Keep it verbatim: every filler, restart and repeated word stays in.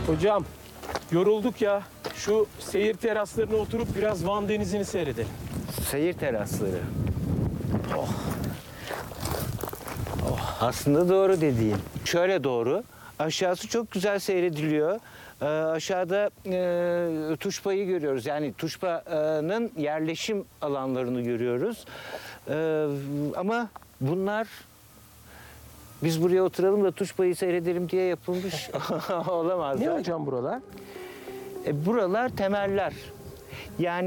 Hocam yorulduk ya. Şu seyir teraslarına oturup biraz Van Denizi'ni seyredelim. Seyir terasları. Oh. Oh. Aslında doğru dediğin. Şöyle doğru. Aşağısı çok güzel seyrediliyor. Ee, aşağıda e, Tuşba'yı görüyoruz. Yani Tuşba'nın yerleşim alanlarını görüyoruz. Ee, ama bunlar biz buraya oturalım da Tuşba'yı seyredelim diye yapılmış olamazlar. Ne hocam buralar? E, buralar temeller. Yani